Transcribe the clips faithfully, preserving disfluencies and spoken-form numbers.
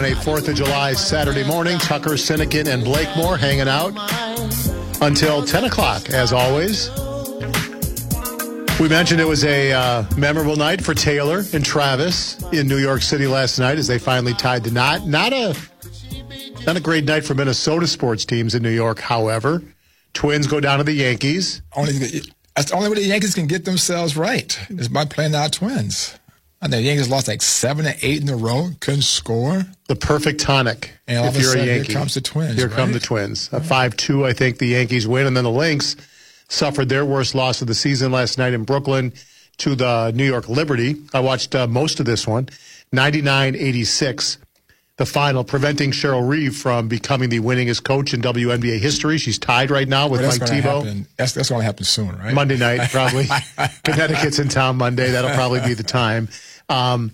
A fourth of July Saturday morning, Tucker, Sinekin, and Blakemore hanging out until ten o'clock, as always. We mentioned it was a uh, memorable night for Taylor and Travis in New York City last night as they finally tied the knot. Not a, not a great night for Minnesota sports teams in New York, however. Twins go down to the Yankees. Only That's the only way the Yankees can get themselves right is by playing our Twins. And the Yankees lost like seven or eight in a row, couldn't score. The perfect tonic and all if of a you're sudden, a Yankee. Here comes the Twins. Here right? come the Twins. A five two, I think the Yankees win. And then the Lynx suffered their worst loss of the season last night in Brooklyn to the New York Liberty. I watched uh, most of this one. ninety-nine eighty-six, the final, preventing Cheryl Reeve from becoming the winningest coach in W N B A history. She's tied right now with well, Mike Tebow. Happen. That's, that's going to happen soon, right? Monday night, probably. Connecticut's in town Monday. That'll probably be the time. Um,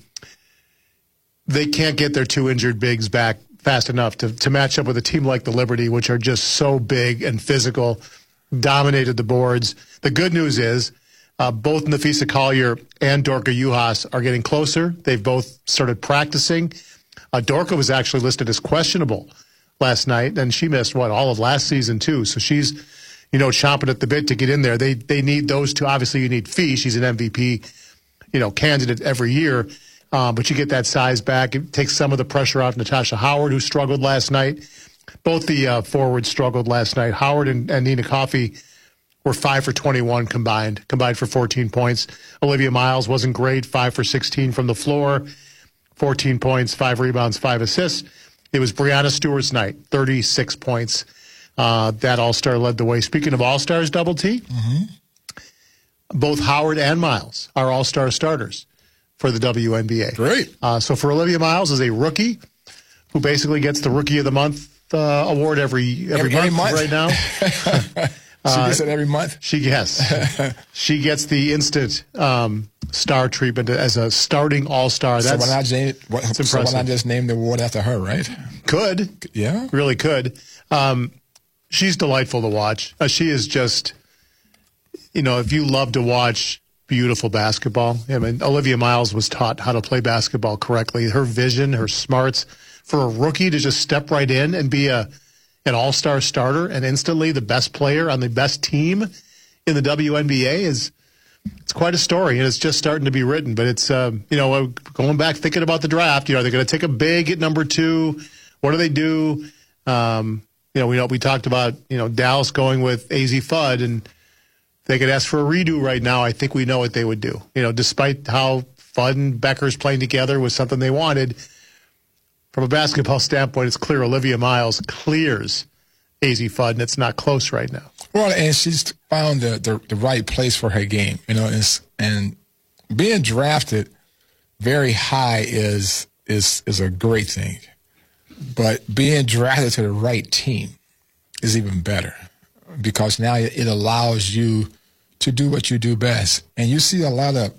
they can't get their two injured bigs back fast enough to, to match up with a team like the Liberty, which are just so big and physical, dominated the boards. The good news is uh, both Nafisa Collier and Dorka Juhas are getting closer. They've both started practicing. Uh, Dorka was actually listed as questionable last night, and she missed, what, all of last season, too. So she's, you know, chomping at the bit to get in there. They they need those two. Obviously, you need Fee. She's an M V P, you know, candidate every year. Um, but you get that size back. It takes some of the pressure off Natasha Howard, who struggled last night. Both the uh, forwards struggled last night. Howard and, and Nina Coffey were five for twenty-one combined, combined for fourteen points. Olivia Miles wasn't great, five for sixteen from the floor, fourteen points, five rebounds, five assists. It was Brianna Stewart's night, thirty-six points. Uh, that All-Star led the way. Speaking of All-Stars, Double T, mm-hmm. both Howard and Miles are All-Star starters for the W N B A. Great. Uh, so for Olivia Miles as a rookie, who basically gets the Rookie of the Month uh, award every every, every, month, every month right now. She gets it every month? She yes. She gets the instant um, star treatment as a starting all-star. That's, so why not, name, what, so why not just name the award after her, right? Could. Yeah. Really could. Um, she's delightful to watch. Uh, she is just, you know, if you love to watch beautiful basketball, I mean, Olivia Miles was taught how to play basketball correctly. Her vision, her smarts, for a rookie to just step right in and be a an all-star starter and instantly the best player on the best team in the W N B A is it's quite a story, and it's just starting to be written. But it's, uh, you know, going back thinking about the draft, you know, they're going to take a big at number two. What do they do? Um, you know, we know we talked about, you know, Dallas going with A Z Fudd, and they could ask for a redo right now. I think we know what they would do. You know, despite how Fudd and Becker's playing together was something they wanted. From a basketball standpoint, it's clear Olivia Miles clears A Z Fudd, and it's not close right now. Well, and she's found the, the, the right place for her game, you know, and, and being drafted very high is is is a great thing. But being drafted to the right team is even better because now it allows you to do what you do best. And you see a lot of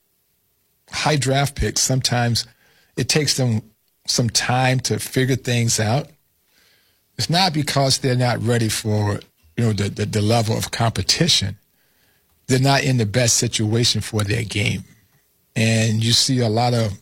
high draft picks. Sometimes it takes them some time to figure things out. It's not because they're not ready for, you know, the, the, the level of competition. They're not in the best situation for their game. And you see a lot of,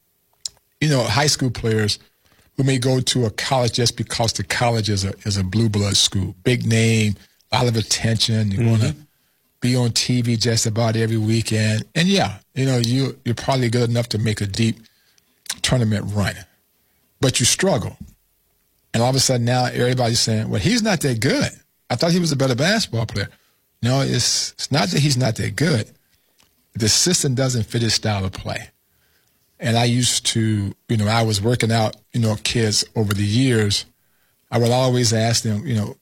you know, high school players who may go to a college just because the college is a is a blue blood school. Big name, a lot of attention. You mm-hmm. want to be on T V just about every weekend. And, yeah, you know, you, you're probably good enough to make a deep tournament run. But you struggle. And all of a sudden now everybody's saying, well, he's not that good. I thought he was a better basketball player. No, it's, it's not that he's not that good. The system doesn't fit his style of play. And I used to, you know, I was working out, you know, kids over the years. I would always ask them, you know,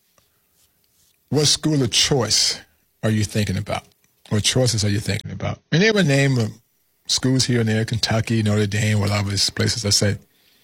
what school of choice are you thinking about? What choices are you thinking about? And they would name uh, schools here and there, Kentucky, Notre Dame, whatever places. I say,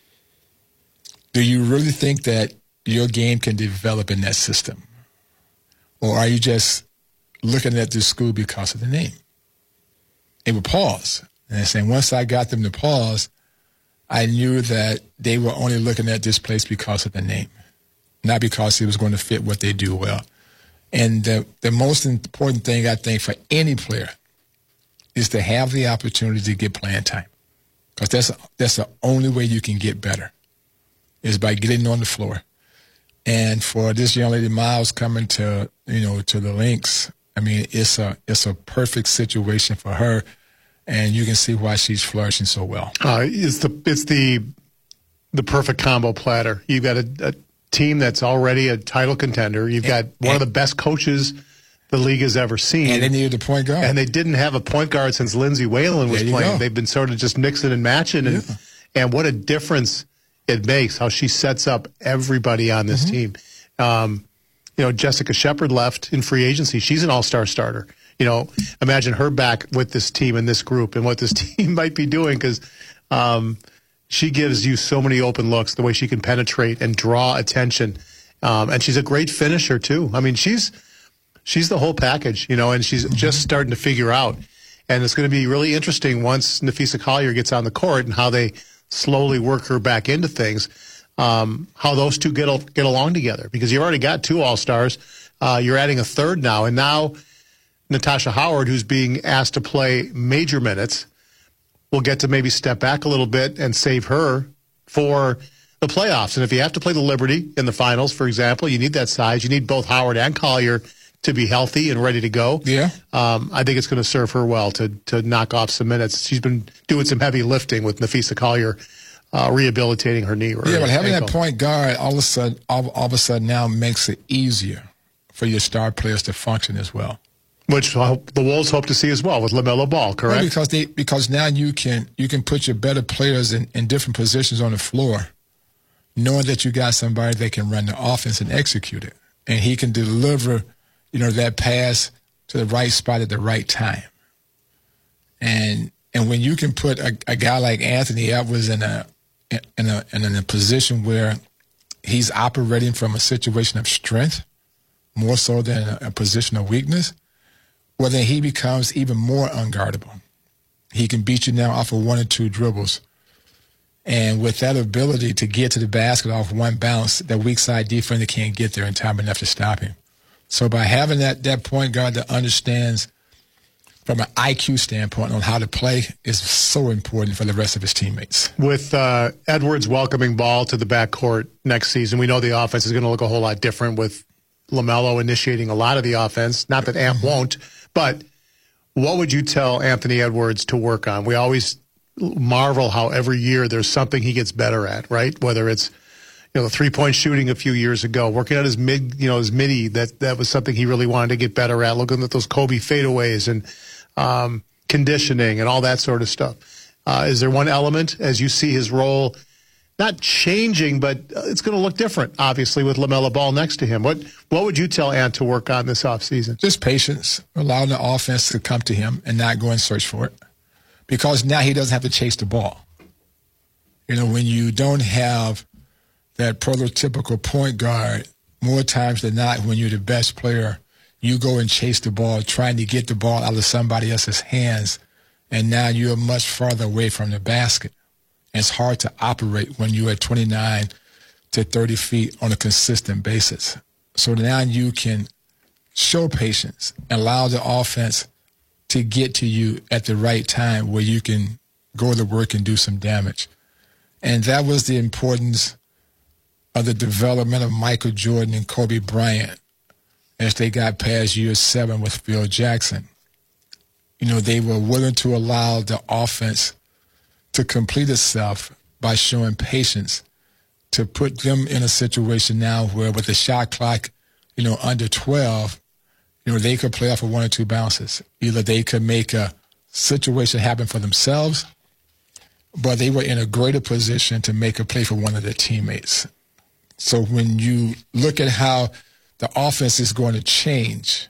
do you really think that your game can develop in that system? Or are you just looking at this school because of the name? They would pause. And they're saying, once I got them to pause, I knew that they were only looking at this place because of the name, not because it was going to fit what they do well. And the, the most important thing, I think, for any player is to have the opportunity to get playing time, because that's, that's the only way you can get better. is by getting on the floor. And for this young lady, Miles, coming to, you know, to the Lynx, I mean, it's a it's a perfect situation for her, and you can see why she's flourishing so well. Uh, it's the it's the the perfect combo platter. You've got a, a team that's already a title contender. You've got and, one and, of the best coaches the league has ever seen. And they needed a point guard. And they didn't have a point guard since Lindsay Whalen was playing. Go. They've been sort of just mixing and matching. And, yeah. and what a difference it makes, how she sets up everybody on this mm-hmm. team. Um, you know, Jessica Shepard left in free agency. She's an all-star starter. You know, imagine her back with this team and this group and what this team might be doing, because um, she gives you so many open looks, the way she can penetrate and draw attention. Um, and she's a great finisher, too. I mean, she's she's the whole package, you know, and she's mm-hmm. just starting to figure out. And it's going to be really interesting once Napheesa Collier gets on the court and how they slowly work her back into things. Um, how those two get get along together, because you've already got two All-Stars. Uh, you're adding a third now, and now Natasha Howard, who's being asked to play major minutes, will get to maybe step back a little bit and save her for the playoffs. And if you have to play the Liberty in the finals, for example, you need that size. You need both Howard and Collier to be healthy and ready to go. Yeah. Um, I think it's going to serve her well to to knock off some minutes. She's been doing some heavy lifting with Napheesa Collier, Uh, rehabilitating her knee. Yeah, but having ankle. that point guard all of a sudden, all, all of a sudden now makes it easier for your star players to function as well. Which the Wolves hope to see as well with LaMelo Ball, correct? Well, because they because now you can you can put your better players in, in different positions on the floor, knowing that you got somebody that can run the offense and execute it, and he can deliver, you know, that pass to the right spot at the right time. And and when you can put a, a guy like Anthony Edwards in a In a, in a position where he's operating from a situation of strength, more so than a, a position of weakness, well, then he becomes even more unguardable. He can beat you now off of one or two dribbles. And with that ability to get to the basket off one bounce, the weak side defender can't get there in time enough to stop him. So by having that, that point guard that understands from an I Q standpoint on how to play is so important for the rest of his teammates. With uh, Edwards welcoming Ball to the backcourt next season, we know the offense is going to look a whole lot different with LaMelo initiating a lot of the offense. Not that Amp won't, but what would you tell Anthony Edwards to work on? We always marvel how every year there's something he gets better at, right? Whether it's, you know, the three-point shooting a few years ago, working at his mid, you know, his midi, that that was something he really wanted to get better at. Looking at those Kobe fadeaways and um, conditioning and all that sort of stuff. Uh, is there one element as you see his role not changing, but it's going to look different, obviously, with LaMelo Ball next to him? What what would you tell Ant to work on this offseason? Just patience, allowing the offense to come to him and not go and search for it, because now he doesn't have to chase the ball. You know, when you don't have that prototypical point guard, more times than not, when you're the best player, you go and chase the ball, trying to get the ball out of somebody else's hands, and now you're much farther away from the basket. And it's hard to operate when you're at twenty-nine to thirty feet on a consistent basis. So now you can show patience and allow the offense to get to you at the right time where you can go to work and do some damage. And that was the importance of the development of Michael Jordan and Kobe Bryant as they got past year seven with Phil Jackson. You know, they were willing to allow the offense to complete itself by showing patience, to put them in a situation now where with the shot clock, you know, under twelve, you know, they could play off of one or two bounces. Either they could make a situation happen for themselves, but they were in a greater position to make a play for one of their teammates. So when you look at how the offense is going to change,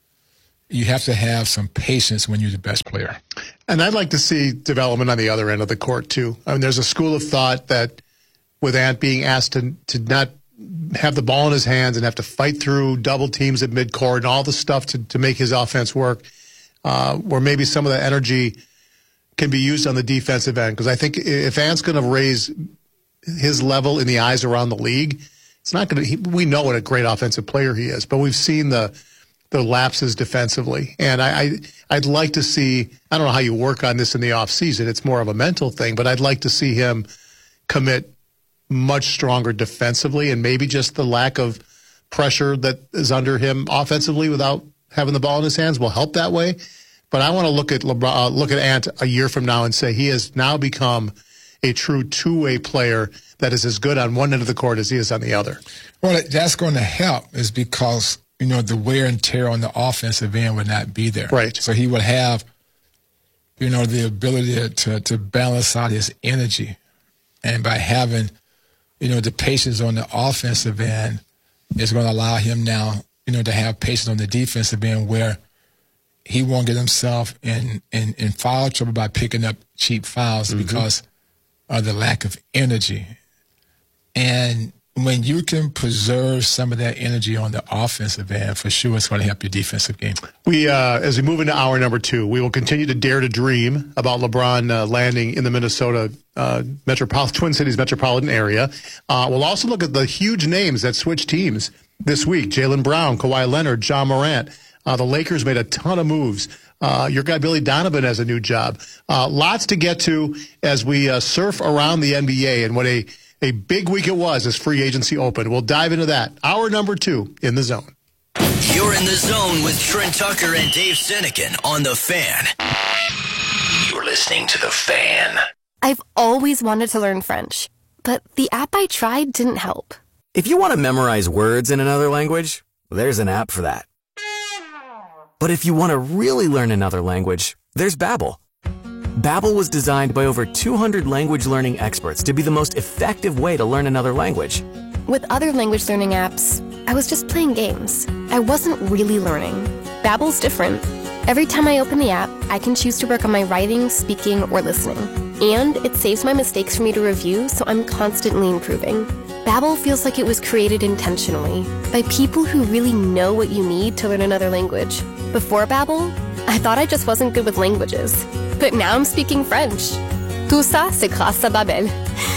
you have to have some patience when you're the best player. And I'd like to see development on the other end of the court, too. I mean, there's a school of thought that with Ant being asked to, to not have the ball in his hands and have to fight through double teams at midcourt and all the stuff to, to make his offense work, uh, where maybe some of the energy can be used on the defensive end. Because I think if Ant's going to raise his level in the eyes around the league, it's not going to. We know what a great offensive player he is, but we've seen the the lapses defensively, and I, I I'd like to see. I don't know how you work on this in the off season. It's more of a mental thing, but I'd like to see him commit much stronger defensively, and maybe just the lack of pressure that is under him offensively without having the ball in his hands will help that way. But I want to look at LeBron, uh, look at Ant a year from now and say he has now become a true two-way player that is as good on one end of the court as he is on the other. Well, that's going to help is because, you know, the wear and tear on the offensive end would not be there. Right. So he would have, you know, the ability to, to balance out his energy. And by having, you know, the patience on the offensive end is going to allow him now, you know, to have patience on the defensive end where he won't get himself in, in, in foul trouble by picking up cheap fouls mm-hmm. because of the lack of energy. And when you can preserve some of that energy on the offensive end, for sure it's going to help your defensive game. We, uh, as we move into hour number two, we will continue to dare to dream about LeBron uh, landing in the Minnesota uh, metropolitan, Twin Cities metropolitan area. Uh, we'll also look at the huge names that switched teams this week. Jaylen Brown, Kawhi Leonard, Ja Morant. Uh, the Lakers made a ton of moves. Uh, your guy Billy Donovan has a new job. Uh, lots to get to as we uh, surf around the N B A and what a, a big week it was as free agency opened. We'll dive into that. Hour number two in the zone. You're in the zone with Trent Tucker and Dave Sinekin on The Fan. You're listening to The Fan. I've always wanted to learn French, but the app I tried didn't help. If you want to memorize words in another language, there's an app for that. But if you want to really learn another language, there's Babbel. Babbel was designed by over two hundred language learning experts to be the most effective way to learn another language. With other language learning apps, I was just playing games. I wasn't really learning. Babbel's different. Every time I open the app, I can choose to work on my writing, speaking, or listening. And it saves my mistakes for me to review, so I'm constantly improving. Babbel feels like it was created intentionally by people who really know what you need to learn another language. Before Babbel, I thought I just wasn't good with languages. But now I'm speaking French. Tout ça, c'est grâce à Babbel.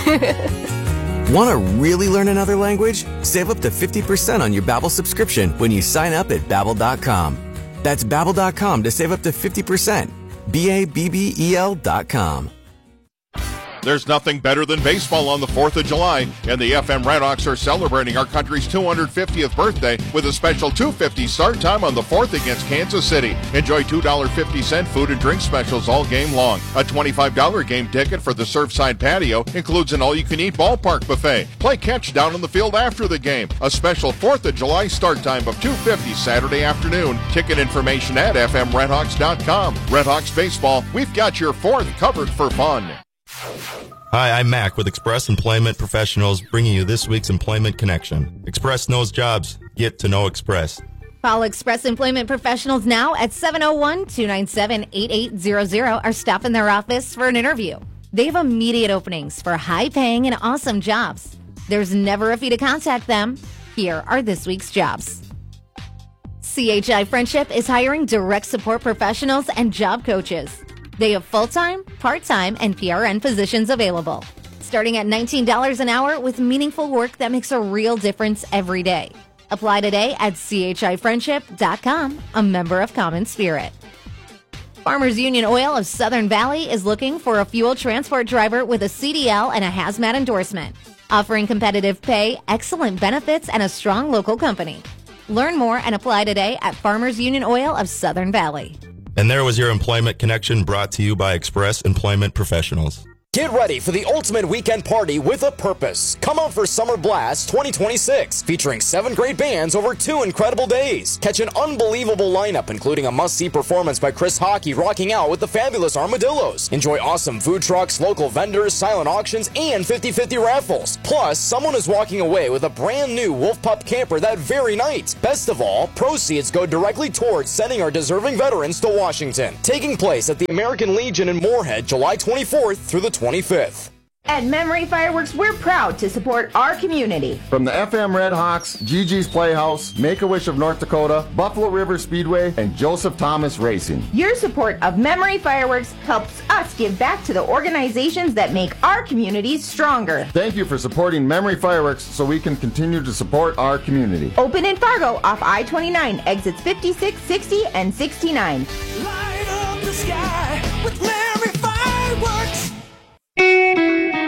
Want to really learn another language? Save up to fifty percent on your Babbel subscription when you sign up at Babbel dot com. That's Babbel dot com to save up to fifty percent. B A B B E L dot com. There's nothing better than baseball on the fourth of July, and the F M Redhawks are celebrating our country's two hundred fiftieth birthday with a special two fifty start time on the fourth against Kansas City. Enjoy two dollars and fifty cents food and drink specials all game long. A twenty-five dollars game ticket for the Surfside Patio includes an all-you-can-eat ballpark buffet. Play catch down on the field after the game. A special fourth of July start time of two fifty Saturday afternoon. Ticket information at F M Redhawks dot com. Redhawks Baseball, we've got your fourth covered for fun. Hi, I'm Mac with Express Employment Professionals, bringing you this week's Employment Connection. Express knows jobs. Get to know Express. Call Express Employment Professionals now at seven oh one, two nine seven, eight eight zero zero or stop in their office for an interview. They have immediate openings for high-paying and awesome jobs. There's never a fee to contact them. Here are this week's jobs. C H I Friendship is hiring direct support professionals and job coaches. They have full-time, part-time, and P R N positions available, starting at nineteen dollars an hour with meaningful work that makes a real difference every day. Apply today at C H I friendship dot com, a member of Common Spirit. Farmers Union Oil of Southern Valley is looking for a fuel transport driver with a C D L and a hazmat endorsement, offering competitive pay, excellent benefits, and a strong local company. Learn more and apply today at Farmers Union Oil of Southern Valley. And there was your Employment Connection brought to you by Express Employment Professionals. Get ready for the ultimate weekend party with a purpose. Come out for Summer Blast twenty twenty-six, featuring seven great bands over two incredible days. Catch an unbelievable lineup, including a must-see performance by Chris Hockey rocking out with the Fabulous Armadillos. Enjoy awesome food trucks, local vendors, silent auctions, and fifty-fifty raffles. Plus, someone is walking away with a brand new Wolf Pup camper that very night. Best of all, proceeds go directly towards sending our deserving veterans to Washington. Taking place at the American Legion in Moorhead, July twenty-fourth through the twenty-fifth. At Memory Fireworks, we're proud to support our community. From the F M Redhawks, Gigi's Playhouse, Make-A-Wish of North Dakota, Buffalo River Speedway, and Joseph Thomas Racing. Your support of Memory Fireworks helps us give back to the organizations that make our communities stronger. Thank you for supporting Memory Fireworks so we can continue to support our community. Open in Fargo off I twenty-nine, exits fifty-six, sixty, and sixty-nine. Light up the sky with Memory Fireworks.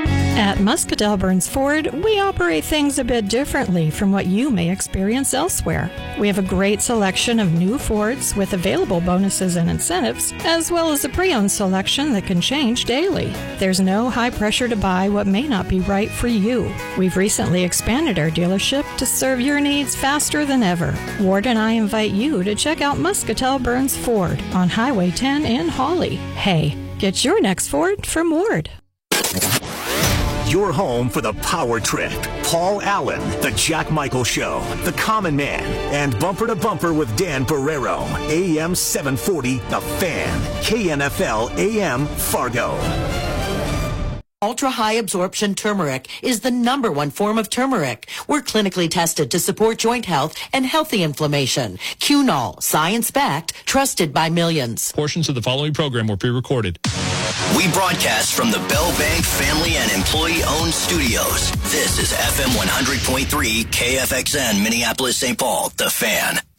At Muscatel Burns Ford, we operate things a bit differently from what you may experience elsewhere. We have a great selection of new Fords with available bonuses and incentives, as well as a pre-owned selection that can change daily. There's no high pressure to buy what may not be right for you. We've recently expanded our dealership to serve your needs faster than ever. Ward and I invite you to check out Muscatel Burns Ford on Highway ten in Hawley. Hey, get your next Ford from Ward. Your home for the Power Trip. Paul Allen, The Jack Michael Show, The Common Man, and Bumper to Bumper with Dan Barrero. A M seven forty, The Fan. K N F L A M Fargo. Ultra-high absorption turmeric is the number one form of turmeric. We're clinically tested to support joint health and healthy inflammation. Cunol, science-backed, trusted by millions. Portions of the following program were pre-recorded. We broadcast from the Bell Bank family and employee-owned studios. This is F M one hundred point three K F X N, Minneapolis, Saint Paul, The Fan.